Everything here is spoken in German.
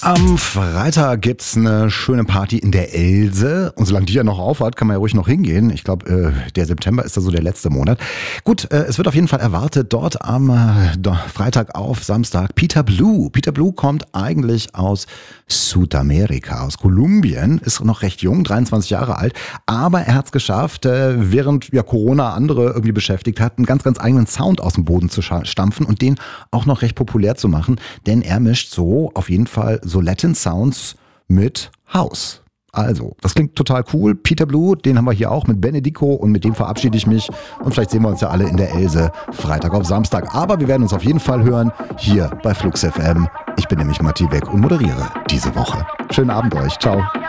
Am Freitag gibt's eine schöne Party in der Else. Und solange die ja noch auf hat, kann man ja ruhig noch hingehen. Ich glaube, der September ist da so der letzte Monat. Gut, es wird auf jeden Fall erwartet, dort am Freitag auf Samstag Peter Blue. Peter Blue kommt eigentlich aus Südamerika, aus Kolumbien. Ist noch recht jung, 23 Jahre alt. Aber er hat's geschafft, während ja Corona andere irgendwie beschäftigt hat, einen ganz, ganz eigenen Sound aus dem Boden zu stampfen und den auch noch recht populär zu machen. Denn er mischt so auf jeden Fall so Latin Sounds mit House. Also, das klingt total cool. Peter Blue, den haben wir hier auch mit Benedico und mit dem verabschiede ich mich. Und vielleicht sehen wir uns ja alle in der Else Freitag auf Samstag. Aber wir werden uns auf jeden Fall hören hier bei Flux FM. Ich bin nämlich Matti Weck und moderiere diese Woche. Schönen Abend euch. Ciao.